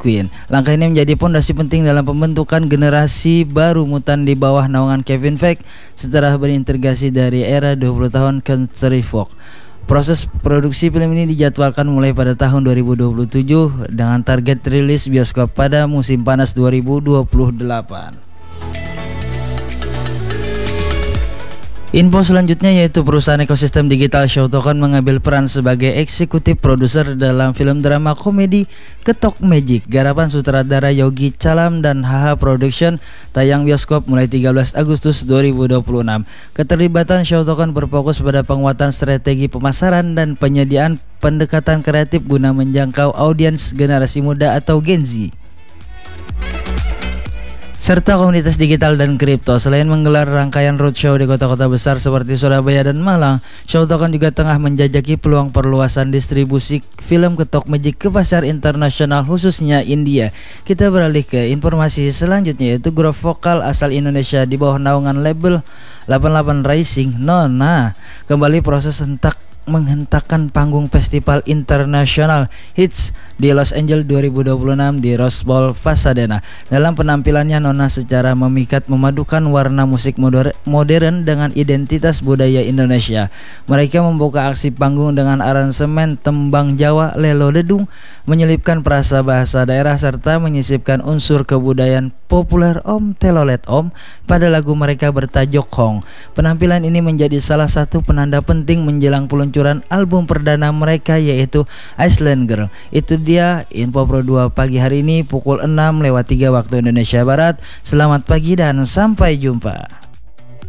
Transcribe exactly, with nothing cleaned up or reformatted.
Queen. Langkah ini menjadi fondasi penting dalam pembentukan generasi baru mutan di bawah naungan Kevin Feige setelah berintegrasi dari era dua puluh tahun Century Fox. Proses produksi film ini dijadwalkan mulai pada tahun dua ribu dua puluh tujuh dengan target rilis bioskop pada musim panas dua ribu dua puluh delapan. Info selanjutnya yaitu perusahaan ekosistem digital Showtoken mengambil peran sebagai eksekutif produser dalam film drama komedi Ketok Magic garapan sutradara Yogi Calam dan H H Production tayang bioskop mulai tiga belas Agustus dua ribu dua puluh enam. Keterlibatan Showtoken berfokus pada penguatan strategi pemasaran dan penyediaan pendekatan kreatif guna menjangkau audiens generasi muda atau Gen Z serta komunitas digital dan kripto. Selain menggelar rangkaian roadshow di kota-kota besar seperti Surabaya dan Malang, Showtoken juga tengah menjajaki peluang perluasan distribusi film Ketok Magic ke pasar internasional khususnya India. Kita beralih ke informasi selanjutnya yaitu grup vokal asal Indonesia di bawah naungan label delapan puluh delapan Rising Nona kembali proses hentak menghentakkan panggung festival internasional Hits di Los Angeles dua ribu dua puluh enam di Rose Bowl Pasadena. Dalam penampilannya, Nona secara memikat memadukan warna musik modern dengan identitas budaya Indonesia. Mereka membuka aksi panggung dengan aransemen tembang Jawa Lelo Ledung, menyelipkan perasa bahasa daerah serta menyisipkan unsur kebudayaan populer Om Telolet Om pada lagu mereka bertajuk Hong. Penampilan ini menjadi salah satu penanda penting menjelang peluncuran album perdana mereka yaitu Iceland Girl. Itu dia info Pro dua pagi hari ini pukul enam lewat tiga waktu Indonesia Barat. Selamat pagi dan sampai jumpa.